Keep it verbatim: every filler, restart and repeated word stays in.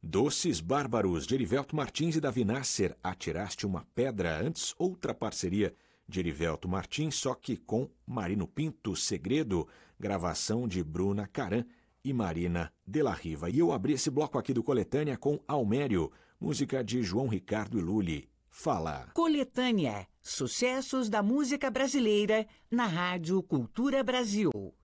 Doces Bárbaros, de Erivelto Martins e Davi Nasser, Atiraste uma Pedra. Antes, outra parceria de Erivelto Martins, só que com Marino Pinto, Segredo, gravação de Bruna Caran e Marina de la Riva. E eu abri esse bloco aqui do Coletânea com Almério, música de João Ricardo e Lully. Fala! Coletânea, sucessos da música brasileira na Rádio Cultura Brasil.